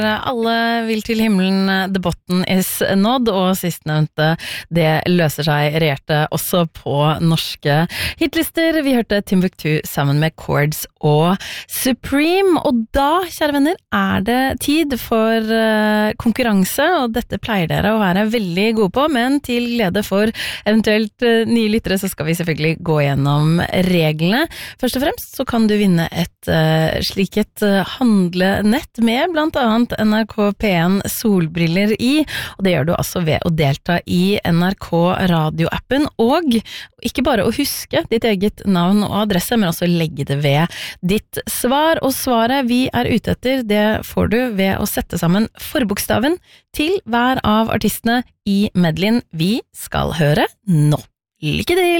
Alle vil til himmelen, the bottom is nådd, og sistnevnte, det løser seg regjerte også på norske hitlister. Vi hørte Timbuktu sammen med Chords og Supreme, og da, kjære venner, det tid for konkurranse, og dette pleier dere å være veldig gode på, men til glede for eventuelt nye lyttere, så skal vi selvfølgelig gå gjennom reglene. Først og fremst så kan du vinne et sliket handlenett med blant annet NRK P1 solbriller i, og det gjør du altså ved å delta i NRK radioappen, og ikke bare å huske ditt eget navn og adresse, men også legge det ved ditt svar, og svaret vi ute etter, det får du ved å sette sammen forbokstaven til hver av artistene i medleyen vi skal høre nå. Lykke til!